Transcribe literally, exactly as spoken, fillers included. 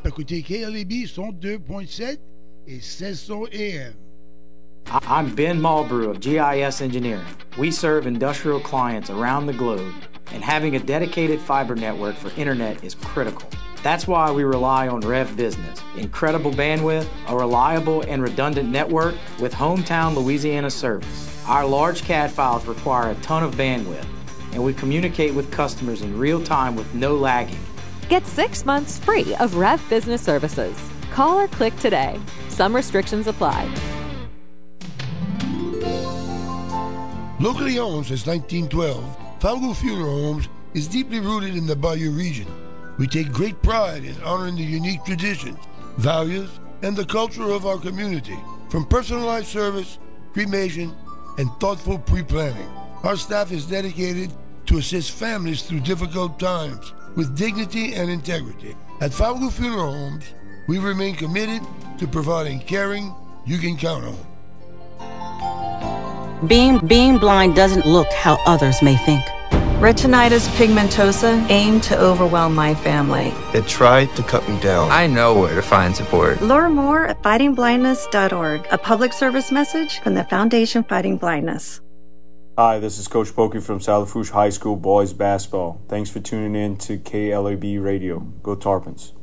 Écoutez K L A B cent deux point sept et seize cents A M. I'm Ben Malbrew of G I S Engineering. We serve industrial clients around the globe, and having a dedicated fiber network for internet is critical. That's why we rely on Rev Business. Incredible bandwidth, a reliable and redundant network with hometown Louisiana service. Our large C A D files require a ton of bandwidth, and we communicate with customers in real time with no lagging. Get six months free of Rev Business Services. Call or click today. Some restrictions apply. Locally owned since nineteen twelve, Falgo Funeral Homes is deeply rooted in the Bayou region. We take great pride in honoring the unique traditions, values, and the culture of our community, from personalized service, cremation, and thoughtful pre-planning. Our staff is dedicated to assist families through difficult times with dignity and integrity. At Falgo Funeral Homes, we remain committed to providing caring you can count on. Being, being blind doesn't look how others may think. Retinitis pigmentosa aimed to overwhelm my family. It tried to cut me down. I know where to find support. Learn more at fighting blindness dot org, a public service message from the Foundation Fighting Blindness. Hi, this is Coach Pokey from Salafrouche High School Boys Basketball. Thanks for tuning in to K L A B Radio. Go Tarpons.